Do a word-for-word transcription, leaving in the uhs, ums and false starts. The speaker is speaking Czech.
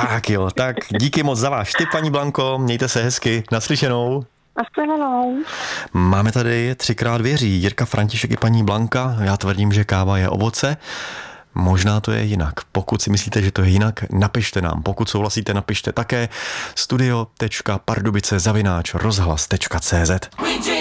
Tak jo, tak díky moc za váš tip, paní Blanko, mějte se hezky, naslyšenou. Nashledanou. Máme tady třikrát věří, Jirka, František i paní Blanka, já tvrdím, že káva je ovoce. Možná to je jinak. Pokud si myslíte, že to je jinak, napište nám. Pokud souhlasíte, napište také studio tečka pardubice zavináč rozhlas tečka cé zet.